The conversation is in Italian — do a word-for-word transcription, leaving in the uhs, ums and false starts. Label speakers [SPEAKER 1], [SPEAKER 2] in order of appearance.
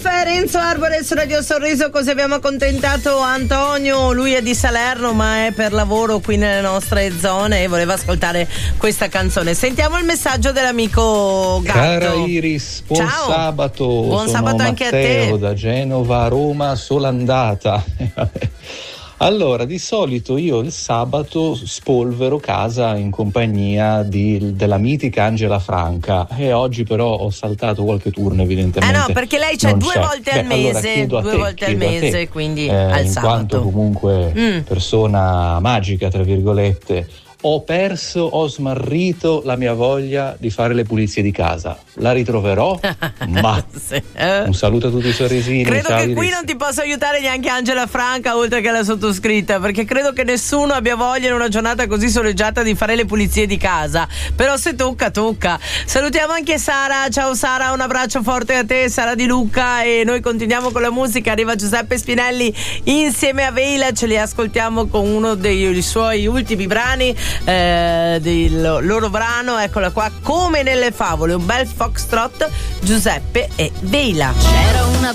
[SPEAKER 1] Caffè Renzo Arbore su Radio Sorriso. Così abbiamo accontentato Antonio, lui è di Salerno ma è per lavoro qui nelle nostre zone e voleva ascoltare questa canzone. Sentiamo il messaggio dell'amico Gatto.
[SPEAKER 2] Cara Iris, buon
[SPEAKER 1] Ciao.
[SPEAKER 2] sabato.
[SPEAKER 1] Buon
[SPEAKER 2] Sono
[SPEAKER 1] sabato
[SPEAKER 2] Matteo
[SPEAKER 1] anche a te.
[SPEAKER 2] da Genova a Roma, sola andata. Allora, di solito io il sabato spolvero casa in compagnia di, della mitica Angela Franca e oggi però ho saltato qualche turno evidentemente.
[SPEAKER 1] Eh no, perché lei c'è
[SPEAKER 2] non
[SPEAKER 1] due
[SPEAKER 2] c'è.
[SPEAKER 1] volte al
[SPEAKER 2] Beh, allora
[SPEAKER 1] mese,
[SPEAKER 2] chiedo a
[SPEAKER 1] due
[SPEAKER 2] te,
[SPEAKER 1] volte al
[SPEAKER 2] chiedo a te,
[SPEAKER 1] mese, quindi
[SPEAKER 2] eh,
[SPEAKER 1] al
[SPEAKER 2] in
[SPEAKER 1] sabato.
[SPEAKER 2] quanto comunque
[SPEAKER 1] Mm.
[SPEAKER 2] persona magica, tra virgolette, ho perso, ho smarrito la mia voglia di fare le pulizie di casa. La ritroverò? Ma
[SPEAKER 1] Sì, eh.
[SPEAKER 2] un saluto a tutti i sorrisini.
[SPEAKER 1] Credo
[SPEAKER 2] ciao,
[SPEAKER 1] che
[SPEAKER 2] Iris.
[SPEAKER 1] qui non ti possa aiutare neanche Angela Franca oltre che la sottoscritta, perché credo che nessuno abbia voglia in una giornata così soleggiata di fare le pulizie di casa. Però se tocca, tocca. Salutiamo anche Sara. Ciao Sara, un abbraccio forte a te, Sara Di Lucca, e noi continuiamo con la musica. Arriva Giuseppe Spinelli insieme a Veila, ce li ascoltiamo con uno dei suoi ultimi brani, eh, del loro brano, eccola qua, Come nelle favole, un bel foxtrot, Giuseppe e Veila.
[SPEAKER 3] C'era una